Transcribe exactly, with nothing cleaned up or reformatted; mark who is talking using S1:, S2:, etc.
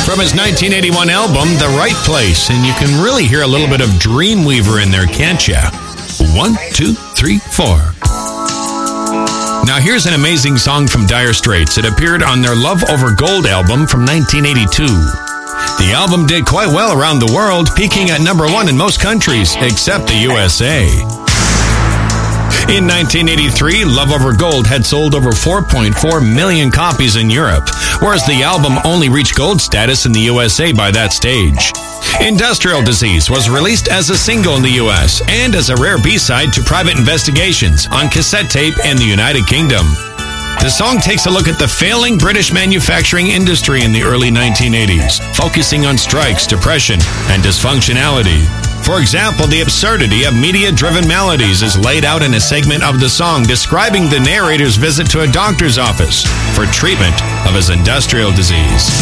S1: from his nineteen eighty-one album, The Right Place. And you can really hear a little bit of Dreamweaver in there, can't you? One, two, three, four. Now here's an amazing song from Dire Straits. It appeared on their Love Over Gold album from nineteen eighty-two. The album did quite well around the world, peaking at number one in most countries, except the U S A. In nineteen eighty-three, Love Over Gold had sold over four point four million copies in Europe, whereas the album only reached gold status in the U S A by that stage. Industrial Disease was released as a single in the U S and as a rare B-side to Private Investigations on cassette tape in the United Kingdom. The song takes a look at the failing British manufacturing industry in the early nineteen eighties, focusing on strikes, depression, and dysfunctionality. For example, the absurdity of media-driven melodies is laid out in a segment of the song describing the narrator's visit to a doctor's office for treatment of his industrial disease.